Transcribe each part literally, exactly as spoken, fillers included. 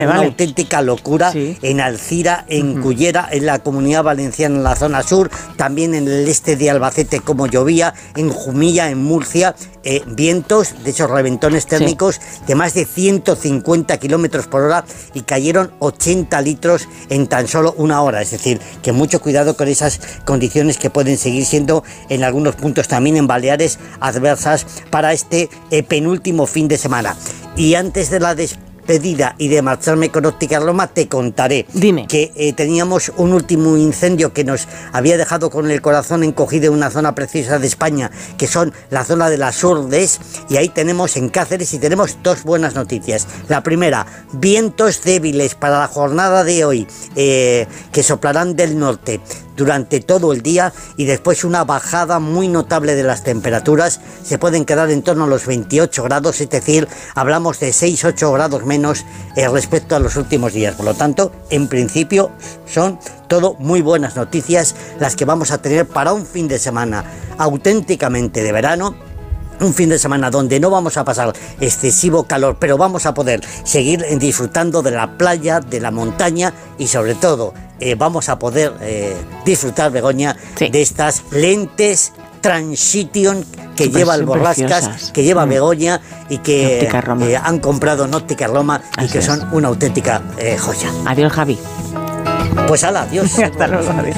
Una vale. auténtica locura Sí. en Alcira, en Uh-huh. Cullera, en la Comunidad Valenciana, en la zona sur, también en el este de Albacete, como llovía, en Jumilla, en Murcia, eh, vientos de esos reventones térmicos sí. de más de ciento cincuenta kilómetros por hora y cayeron ochenta litros en tan solo una hora. Es decir, que mucho cuidado con esas condiciones que pueden seguir siendo en algunos puntos también en Baleares adversas para este eh, penúltimo fin de semana. Y antes de la despedida pedida y de marcharme con Óptica Roma, te contaré Dime. que eh, teníamos un último incendio que nos había dejado con el corazón encogido en una zona preciosa de España, que son la zona de las Urdes, y ahí tenemos en Cáceres y tenemos dos buenas noticias. La primera, vientos débiles para la jornada de hoy, eh, que soplarán del norte durante todo el día, y después una bajada muy notable de las temperaturas. Se pueden quedar en torno a los veintiocho grados, es decir, hablamos de seis a ocho grados menos eh, respecto a los últimos días. Por lo tanto, en principio son todo muy buenas noticias las que vamos a tener para un fin de semana auténticamente de verano. Un fin de semana donde no vamos a pasar excesivo calor, pero vamos a poder seguir disfrutando de la playa, de la montaña, y sobre todo eh, vamos a poder eh, disfrutar, Begoña, sí. de estas lentes Transition que Super, lleva el Borrascas, preciosas. que lleva mm. Begoña y que eh, han comprado en Óptica Roma y Así que es. son una auténtica eh, joya. Adiós, Javi. Pues ala, adiós. Hasta luego, adiós.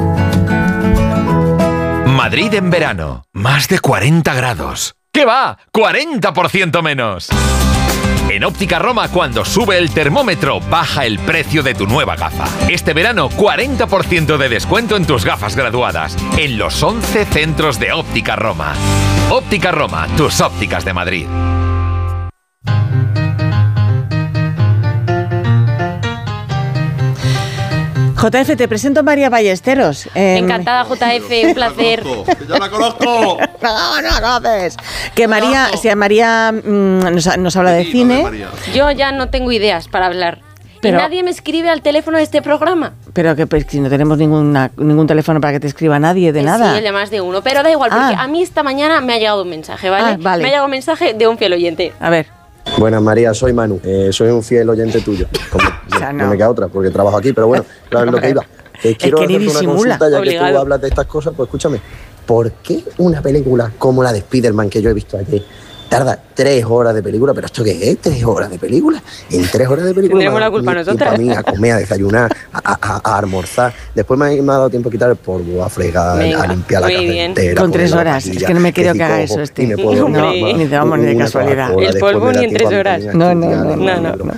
Madrid en verano, más de cuarenta grados. ¿Qué va? ¡cuarenta por ciento menos! En Óptica Roma, cuando sube el termómetro, baja el precio de tu nueva gafa. Este verano, cuarenta por ciento de descuento en tus gafas graduadas, en los once centros de Óptica Roma. Óptica Roma, tus ópticas de Madrid. J F, te presento a María Ballesteros. Eh, Encantada, J F, un placer. ¡Yo la conozco! No, no conoces. Que María, si a María mmm, nos, nos habla de cine. Yo ya no tengo ideas para hablar. Pero, ¿y nadie me escribe al teléfono de este programa? Pero que pues, si no tenemos ninguna, ningún teléfono para que te escriba nadie de eh, nada. Sí, el de más de uno. Pero da igual, porque ah. a mí esta mañana me ha llegado un mensaje, ¿vale? Ah, vale. Me ha llegado un mensaje de un fiel oyente. A ver. Buenas, María, soy Manu. Eh, soy un fiel oyente tuyo. Como, o sea, no. no me queda otra, porque trabajo aquí, pero bueno, claro, es lo que iba. Eh, quiero es que hacerte una consulta, ya Obligado. que tú hablas de estas cosas, pues escúchame. ¿Por qué una película como la de Spider-Man que yo he visto ayer tarda tres horas de película? ¿Pero esto qué es? ¿Tres horas de película? En tres horas de película tendremos la culpa nosotras. Para mí, a comer, a desayunar, a, a, a almorzar. Después me ha, me ha dado tiempo a quitar el polvo, a fregar, Venga, a limpiar la casa entera. Con tres horas. Es que no me quiero que, que haga eso, este. Me puedo no, ni te vamos ni de casualidad. El polvo ni en tres horas. No, no, no. no, no, no.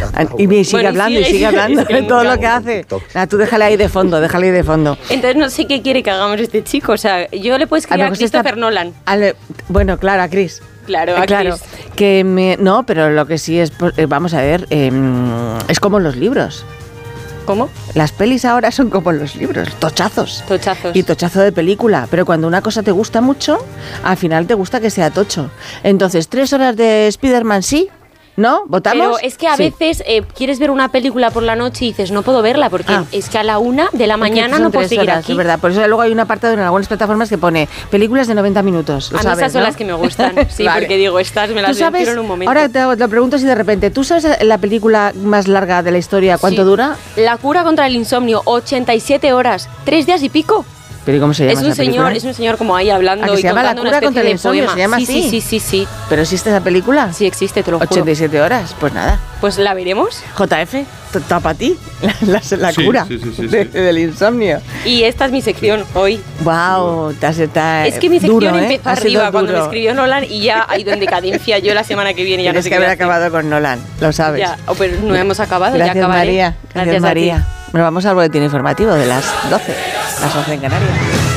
Y sigue bueno, hablando y sigue, sigue hablando es que de todo lo que hace. Nah, tú déjale ahí de fondo, déjale ahí de fondo. Entonces no sé qué quiere que hagamos este chico. O sea, yo le puedo escribir a, a Christopher está, Nolan. Ale, bueno, claro, a Chris. Claro, a claro. Chris. Que me, no, pero lo que sí es, eh, vamos a ver, eh, es como los libros. ¿Cómo? Las pelis ahora son como los libros, tochazos. Tochazos. Y tochazo de película. Pero cuando una cosa te gusta mucho, al final te gusta que sea tocho. Entonces, tres horas de Spider-Man sí. ¿No? ¿Votamos? Pero es que a sí. veces eh, quieres ver una película por la noche y dices, no puedo verla porque ah. es que a la una de la mañana no puedo seguir horas, aquí. Es verdad, por eso luego hay un apartado en algunas plataformas que pone películas de noventa minutos. A mí sabes, esas son ¿no? las que me gustan, sí, vale. porque digo, estas me las veo en un momento. Ahora te, te pregunto si de repente, ¿tú sabes la película más larga de la historia? ¿Cuánto sí. dura? La cura contra el insomnio, ochenta y siete horas, tres días y pico. ¿Pero cómo se llama es un esa señor, película? Es un señor como ahí hablando ¿A que y se llama La cura contra el insomnio? ¿Se llama sí, así? Sí, sí, sí, sí. ¿Pero existe esa película? Sí existe, te lo juro. ochenta y siete horas, pues nada. Pues la veremos. J F, está para ti, la, la, la sí, cura sí, sí, sí, de, sí. del insomnio. Y esta es mi sección hoy. Wow, te has, está es que mi sección duro, empezó ¿eh? arriba cuando me escribió Nolan y ya ha ido en decadencia. Yo la semana que viene ya Tienes no sé que haber hacer. acabado con Nolan, lo sabes. Ya, oh, pero no hemos acabado, Gracias, ya acabaré. María. Gracias, Gracias María. Bueno, vamos al boletín informativo de las doce, las once en Canarias.